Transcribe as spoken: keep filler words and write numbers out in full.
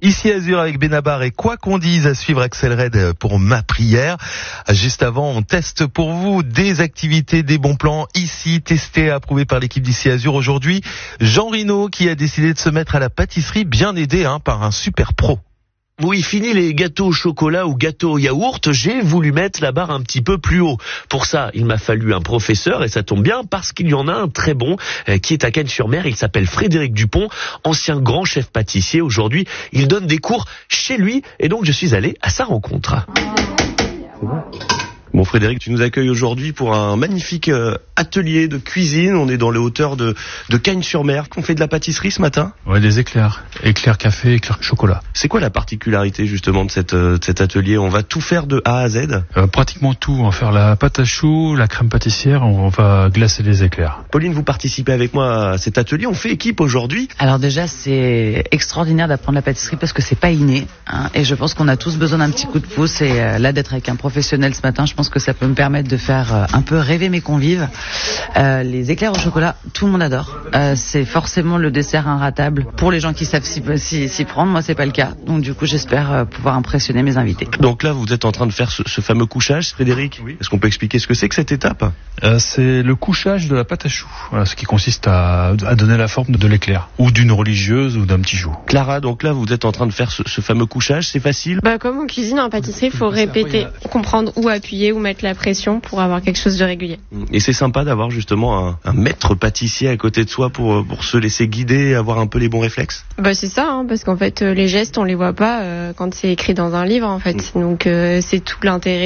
Ici Azur avec Benabar et quoi qu'on dise, à suivre Axel Red pour Ma Prière. Juste avant, on teste pour vous des activités, des bons plans ici, testés, approuvés par l'équipe d'Ici Azur. Aujourd'hui, Jean Rino qui a décidé de se mettre à la pâtisserie, bien aidé hein, par un super pro. Oui, fini les gâteaux au chocolat ou gâteaux au yaourt, j'ai voulu mettre la barre un petit peu plus haut. Pour ça, il m'a fallu un professeur, et ça tombe bien parce qu'il y en a un très bon euh, qui est à Cagnes-sur-Mer. Il s'appelle Frédéric Dupont, ancien grand chef pâtissier. Aujourd'hui, il donne des cours chez lui et donc je suis allé à sa rencontre. Bon Frédéric, tu nous accueilles aujourd'hui pour un magnifique euh, atelier de cuisine. On est dans les hauteurs de, de Cagnes-sur-Mer. On fait de la pâtisserie ce matin ? Ouais, des éclairs. Éclairs café, éclairs chocolat. C'est quoi la particularité justement de, cette, euh, de cet atelier ? On va tout faire de A à Z ? euh, Pratiquement tout. On va faire la pâte à choux, la crème pâtissière, on va glacer les éclairs. Pauline, vous participez avec moi à cet atelier. On fait équipe aujourd'hui. Alors déjà, c'est extraordinaire d'apprendre la pâtisserie parce que c'est pas inné. Hein, et je pense qu'on a tous besoin d'un petit coup de pouce. Et euh, là, d'être avec un professionnel ce matin, je pense que ça peut me permettre de faire euh, un peu rêver mes convives. Euh, les éclairs au chocolat, tout le monde adore. Euh, c'est forcément le dessert inratable pour les gens qui savent s'y, s'y, s'y prendre. Moi, c'est pas le cas. Donc du coup, j'espère euh, pouvoir impressionner mes invités. Donc là, vous êtes en train de faire ce, ce fameux couchage, Frédéric. Oui. Est-ce qu'on peut expliquer ce que c'est que cette étape ? euh, C'est le couchage de la pâte à choux. Voilà, ce qui consiste à, à donner la forme de l'éclair. Ou d'une religieuse ou d'un petit chou. Clara, donc là, vous êtes en train de faire ce, ce fameux couchage. C'est facile ? Bah, comme en cuisine, en pâtisserie, il faut répéter, comprendre où appuyer, où mettre la pression pour avoir quelque chose de régulier. Et c'est sympa d'avoir justement un, un maître pâtissier à côté de soi pour, pour se laisser guider et avoir un peu les bons réflexes. Bah c'est ça, hein, parce qu'en fait les gestes on les voit pas euh, quand c'est écrit dans un livre en fait. Donc euh, c'est tout l'intérêt